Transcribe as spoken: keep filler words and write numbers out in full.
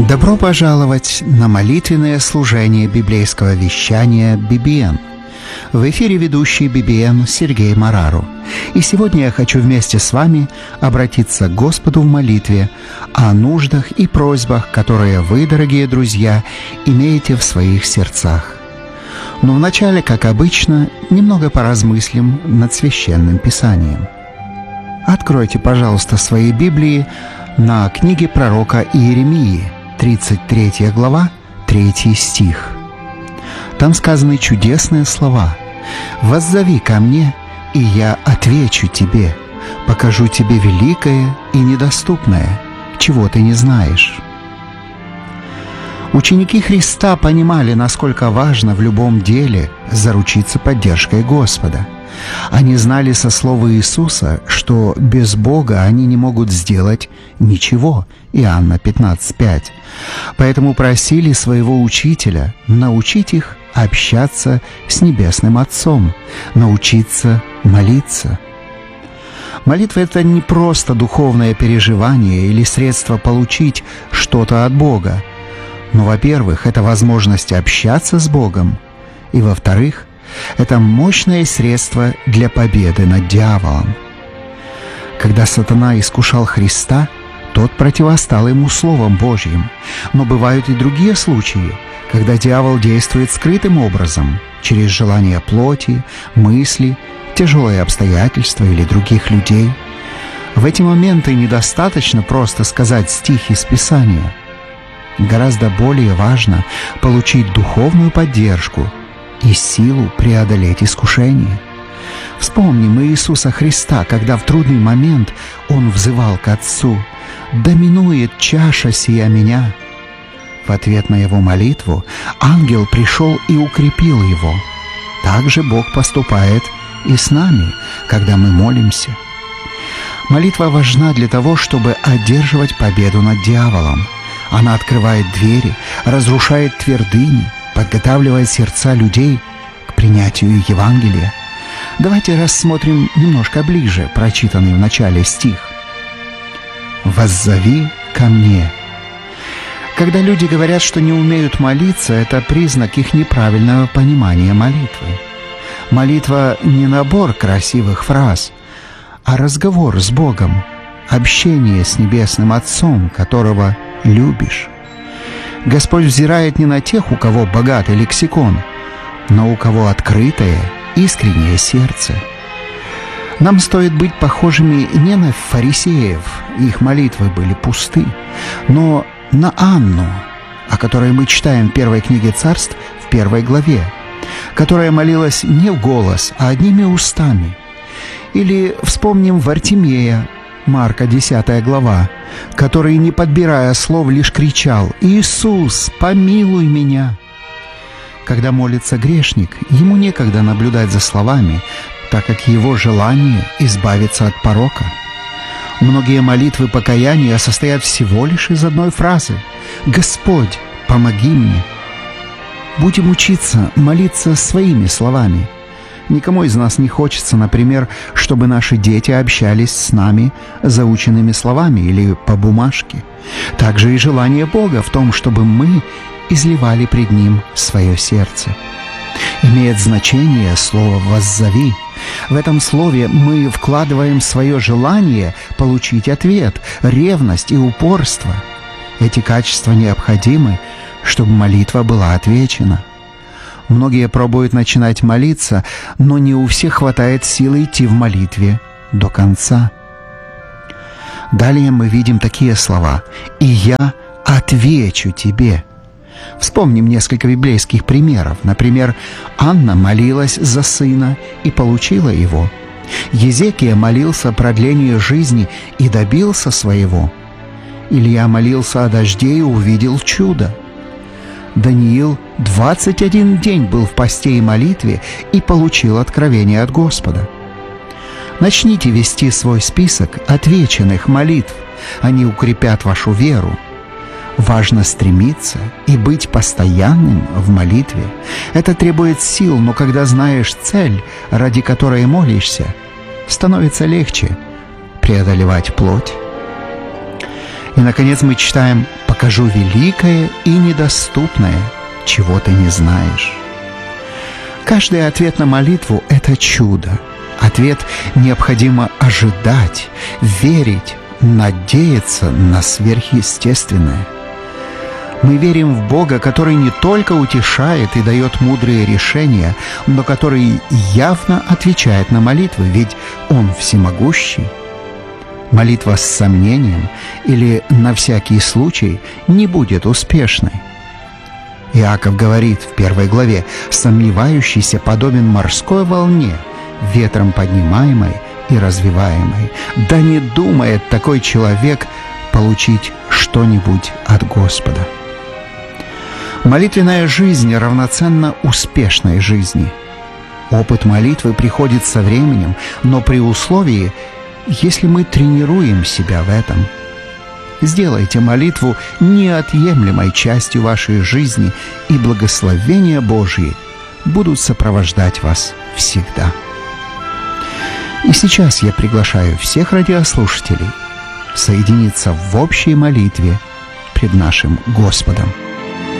Добро пожаловать на молитвенное служение библейского вещания би би эн. В эфире ведущий би би эн Сергей Марару. И сегодня я хочу вместе с вами обратиться к Господу в молитве о нуждах и просьбах, которые вы, дорогие друзья, имеете в своих сердцах. Но вначале, как обычно, немного поразмыслим над Священным Писанием. Откройте, пожалуйста, свои Библии на книге пророка Иеремии, тридцать третья глава, третий стих. Там сказаны чудесные слова: «Воззови ко мне, и я отвечу тебе, покажу тебе великое и недоступное, чего ты не знаешь». Ученики Христа понимали, насколько важно в любом деле заручиться поддержкой Господа. Они знали со слова Иисуса, что без Бога они не могут сделать ничего. Иоанна пятнадцать пять. Поэтому просили своего учителя научить их общаться с Небесным Отцом, научиться молиться. Молитва — это не просто духовное переживание или средство получить что-то от Бога. Но, во-первых, это возможность общаться с Богом, и, во-вторых, это мощное средство для победы над дьяволом. Когда сатана искушал Христа, тот противостал ему Словом Божьим. Но бывают и другие случаи, когда дьявол действует скрытым образом, через желания плоти, мысли, тяжелые обстоятельства или других людей. В эти моменты недостаточно просто сказать стих из Писания. Гораздо более важно получить духовную поддержку и силу преодолеть искушение. Вспомним Иисуса Христа, когда в трудный момент Он взывал к Отцу: «Да минует чаша сия меня». В ответ на Его молитву ангел пришел и укрепил Его. Так же Бог поступает и с нами, когда мы молимся. Молитва важна для того, чтобы одерживать победу над дьяволом. Она открывает двери, разрушает твердыни, подготавливает сердца людей к принятию Евангелия. Давайте рассмотрим немножко ближе прочитанный в начале стих. «Воззови ко мне». Когда люди говорят, что не умеют молиться, это признак их неправильного понимания молитвы. Молитва не набор красивых фраз, а разговор с Богом, общение с Небесным Отцом, которого любишь. Господь взирает не на тех, у кого богатый лексикон, но у кого открытое, искреннее сердце. Нам стоит быть похожими не на фарисеев, их молитвы были пусты, но на Анну, о которой мы читаем в первой книге Царств, в первой главе, которая молилась не в голос, а одними устами. Или вспомним Вартимея, Марка десятая глава, который, не подбирая слов, лишь кричал: «Иисус, помилуй меня!» Когда молится грешник, ему некогда наблюдать за словами, так как его желание избавиться от порока. Многие молитвы покаяния состоят всего лишь из одной фразы: «Господь, помоги мне!» Будем учиться молиться своими словами. Никому из нас не хочется, например, чтобы наши дети общались с нами заученными словами или по бумажке. Также и желание Бога в том, чтобы мы изливали пред Ним свое сердце. Имеет значение слово «воззови». В этом слове мы вкладываем свое желание получить ответ, ревность и упорство. Эти качества необходимы, чтобы молитва была отвечена. Многие пробуют начинать молиться, но не у всех хватает силы идти в молитве до конца. Далее мы видим такие слова: «И я отвечу тебе». Вспомним несколько библейских примеров. Например, Анна молилась за сына и получила его. Езекия молился о продлении жизни и добился своего. Илья молился о дожде и увидел чудо. Даниил двадцать один день был в посте и молитве и получил откровение от Господа. Начните вести свой список отвеченных молитв. Они укрепят вашу веру. Важно стремиться и быть постоянным в молитве. Это требует сил, но когда знаешь цель, ради которой молишься, становится легче преодолевать плоть. И, наконец, мы читаем: «Покажу великое и недоступное, чего ты не знаешь». Каждый ответ на молитву — это чудо. Ответ необходимо ожидать, верить, надеяться на сверхъестественное. Мы верим в Бога, который не только утешает и дает мудрые решения, но который явно отвечает на молитвы, ведь Он всемогущий. Молитва с сомнением или на всякий случай не будет успешной. Иаков говорит в первой главе: «Сомневающийся подобен морской волне, ветром поднимаемой и развиваемой. Да не думает такой человек получить что-нибудь от Господа». Молитвенная жизнь равноценна успешной жизни. Опыт молитвы приходит со временем, но при условии, если мы тренируем себя в этом. Сделайте молитву неотъемлемой частью вашей жизни, и благословения Божьи будут сопровождать вас всегда. И сейчас я приглашаю всех радиослушателей соединиться в общей молитве пред нашим Господом.